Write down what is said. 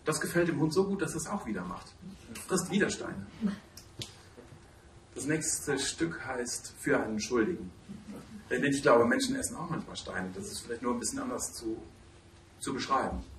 Das gefällt dem Hund so gut, dass er es auch wieder macht. Er frisst wieder Steine. Das nächste Stück heißt Für einen Schuldigen. Denn ich glaube, Menschen essen auch manchmal Steine. Das ist vielleicht nur ein bisschen anders zu beschreiben.